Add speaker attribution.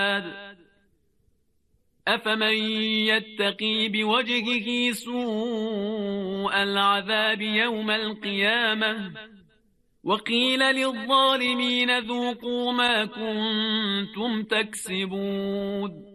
Speaker 1: أفمن يتقي بوجهه سوء العذاب يوم القيامة وقيل للظالمين ذوقوا ما كنتم تكسبون.